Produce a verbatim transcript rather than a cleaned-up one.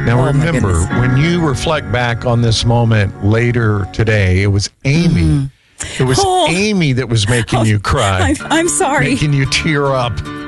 Now, Oh, my remember, goodness. when you reflect back on this moment later today, it was Amy. It was Oh. Amy that was making you cry, I'm, I'm sorry. making you tear up.